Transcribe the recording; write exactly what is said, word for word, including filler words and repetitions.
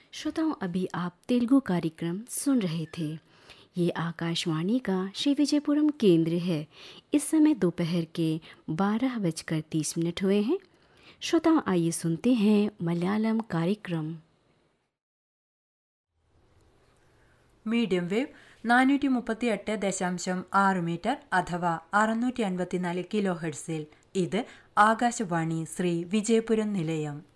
श्रोताओं, अभी आप तेलुगु कार्यक्रम सुन रहे थे। ये आकाशवाणी का श्री विजयपुरम केंद्र है। इस समय दोपहर के बारह बजकर तीस मिनट हुए हैं। श्रोताओं, आइए सुनते हैं मलयालम कार्यक्रम। മീഡിയം വേവ് നാനൂറ്റി മുപ്പത്തി എട്ട് ദശാംശം ആറ് മീറ്റർ അഥവാ അറുന്നൂറ്റി അൻപത്തിനാല് കിലോ ഹെർട്സിൽ ഇത് ആകാശവാണി ശ്രീ വിജയപുരം നിലയം.